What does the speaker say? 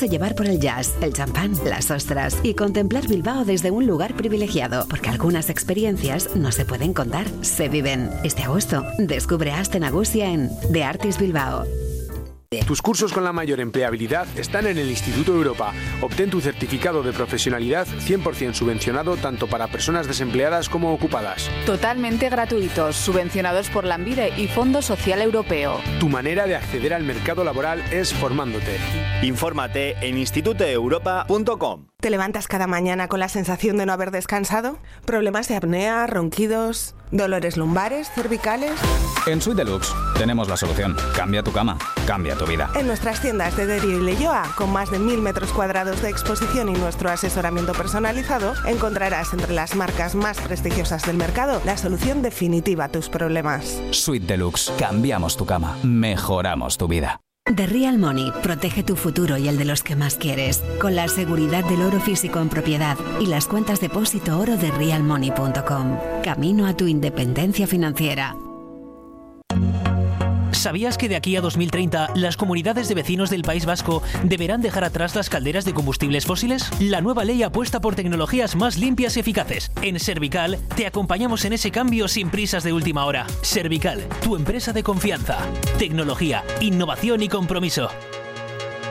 dejarse llevar por el jazz, el champán, las ostras y contemplar Bilbao desde un lugar privilegiado, porque algunas experiencias no se pueden contar, se viven. Este agosto, descubre Aste Nagusia en The Artist Bilbao. Tus cursos con la mayor empleabilidad están en el Instituto Europa. Obtén tu certificado de profesionalidad 100% subvencionado tanto para personas desempleadas como ocupadas. Totalmente gratuitos, subvencionados por Lanbide y Fondo Social Europeo. Tu manera de acceder al mercado laboral es formándote. Infórmate en institutoeuropa.com. ¿Te levantas cada mañana con la sensación de no haber descansado? ¿Problemas de apnea, ronquidos, dolores lumbares, cervicales? En Suite Deluxe tenemos la solución. Cambia tu cama, cambia tu vida. En nuestras tiendas de Derio y Leioa, con más de 1000 metros cuadrados de exposición y nuestro asesoramiento personalizado, encontrarás entre las marcas más prestigiosas del mercado la solución definitiva a tus problemas. Suite Deluxe. Cambiamos tu cama, mejoramos tu vida. The Real Money protege tu futuro y el de los que más quieres, con la seguridad del oro físico en propiedad y las cuentas depósito oro de realmoney.com. Camino a tu independencia financiera. ¿Sabías que de aquí a 2030 las comunidades de vecinos del País Vasco deberán dejar atrás las calderas de combustibles fósiles? La nueva ley apuesta por tecnologías más limpias y eficaces. En Servical te acompañamos en ese cambio sin prisas de última hora. Servical, tu empresa de confianza. Tecnología, innovación y compromiso.